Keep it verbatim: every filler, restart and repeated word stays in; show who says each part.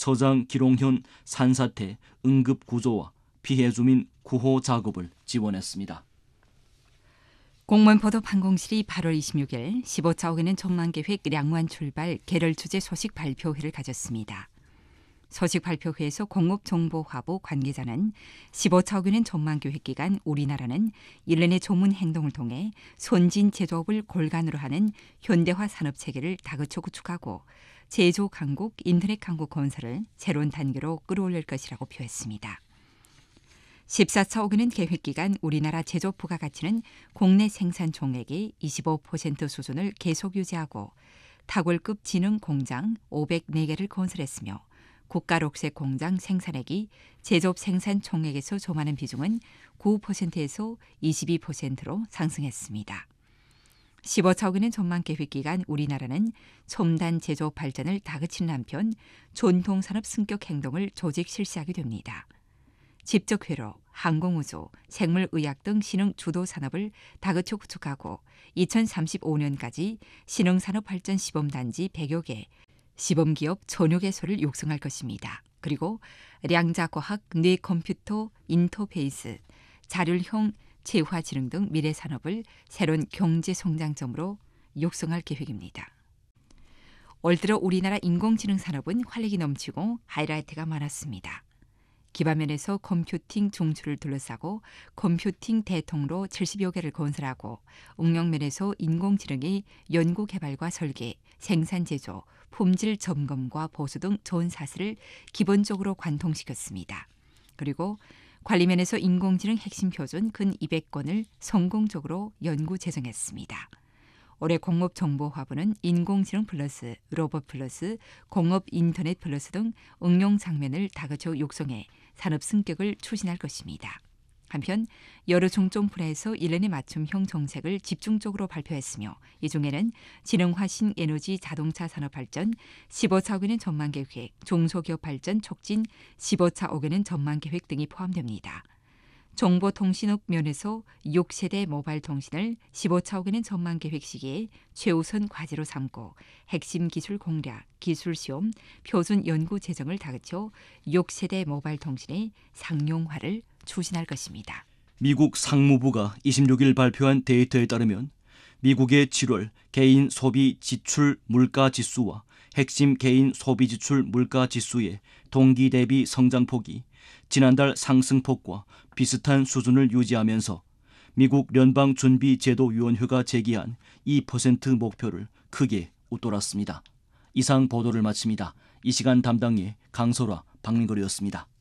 Speaker 1: 서장 기롱현 산사태 응급구조와 피해 주민 구호 작업을 지원했습니다.
Speaker 2: 공무원 보도방공실이 팔월 이십육일 십오 차 오개년 전망계획 량완 출발 개럴 주제 소식 발표회를 가졌습니다. 소식 발표회에서 공업정보화부 관계자는 십오 차 오개년 전망계획 기간 우리나라는 일련의 조문 행동을 통해 선진 제조업을 골간으로 하는 현대화 산업체계를 다그쳐 구축하고 제조 강국, 인터넷 강국 건설을 새로운 단계로 끌어올릴 것이라고 표했습니다. 십사 차 오개년 계획기간 우리나라 제조 부가가치는 국내 생산 총액의 이십오 퍼센트 수준을 계속 유지하고 타골급 지능 공장 오백사 개를 건설했으며 국가 록색 공장 생산액이 제조업 생산 총액에서 점하는 비중은 구 퍼센트에서 이십이 퍼센트로 상승했습니다. 십오 차 오개년 전망 계획기간 우리나라는 첨단 제조업 발전을 다그치는 한편 전통산업 승격 행동을 조직 실시하게 됩니다. 집적회로, 항공우주, 생물의학 등 신흥 주도 산업을 다그쳐 구축하고 이천삼십오 년까지 신흥산업 발전 시범단지 백여 개, 시범기업 천여 개소를 육성할 것입니다. 그리고 량자과학, 뇌컴퓨터, 인터페이스, 자율형 재화지능 등 미래산업을 새로운 경제성장점으로 육성할 계획입니다. 올 들어 우리나라 인공지능 산업은 활력이 넘치고 하이라이트가 많았습니다. 기반면에서 컴퓨팅 중추를 둘러싸고 컴퓨팅 대통로 칠십여 개를 건설하고 응용면에서 인공지능의 연구 개발과 설계, 생산 제조, 품질 점검과 보수 등 전 사슬을 기본적으로 관통시켰습니다. 그리고 관리면에서 인공지능 핵심 표준 근 이백 건을 성공적으로 연구 제정했습니다. 올해 공업정보화부는 인공지능 플러스, 로봇 플러스, 공업 인터넷 플러스 등 응용 장면을 다그쳐 육성해 산업 승격을 추진할 것입니다. 한편 여러 중점 분야에서 일년에 맞춤형 정책을 집중적으로 발표했으며 이 중에는 지능화 신에너지 자동차 산업 발전, 십오 차 오개년 전망계획, 중소기업 발전 촉진, 십오 차 오개년 전망계획 등이 포함됩니다. 정보통신업 면에서 육 세대 모바일 통신을 십오 차 오개년 전망계획 시기에 최우선 과제로 삼고 핵심 기술 공략, 기술 시험, 표준 연구 재정을 다그쳐 육 세대 모바일 통신의 상용화를 추진할 것입니다.
Speaker 1: 미국 상무부가 이십육일 발표한 데이터에 따르면 미국의 칠월 개인 소비 지출 물가 지수와 핵심 개인 소비 지출 물가 지수의 동기 대비 성장폭이 지난달 상승폭과 비슷한 수준을 유지하면서 미국 연방준비제도위원회가 제기한 이 퍼센트 목표를 크게 웃돌았습니다. 이상 보도를 마칩니다. 이 시간 담당의 강설화, 박민걸이었습니다.